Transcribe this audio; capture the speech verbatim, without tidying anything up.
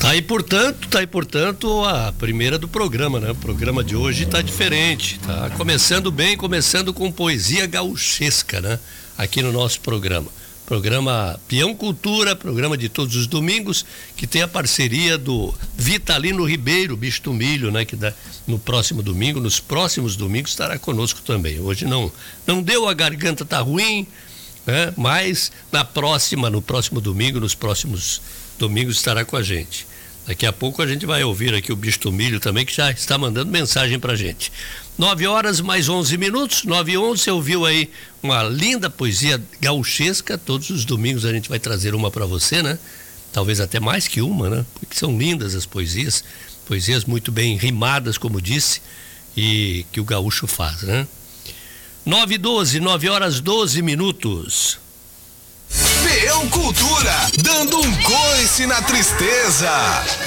Tá aí, portanto, tá aí, portanto, a primeira do programa, né? O programa de hoje tá diferente, tá começando bem, começando com poesia gauchesca, né? Aqui no nosso programa. Programa Peão Cultura, programa de todos os domingos, que tem a parceria do Vitalino Ribeiro, Bicho do Milho, né? Que dá, no próximo domingo, nos próximos domingos estará conosco também. Hoje não, não deu, a garganta tá ruim, né? Mas na próxima, no próximo domingo, nos próximos domingos estará com a gente. Daqui a pouco a gente vai ouvir aqui o Bicho do Milho também, que já está mandando mensagem pra gente. nove horas mais onze minutos, nove e onze, você ouviu aí uma linda poesia gauchesca. Todos os domingos a gente vai trazer uma para você, né? Talvez até mais que uma, né? Porque são lindas as poesias, poesias muito bem rimadas, como disse, e que o gaúcho faz, né? nove e doze, nove horas doze minutos. Peão Cultura, dando um coice na tristeza.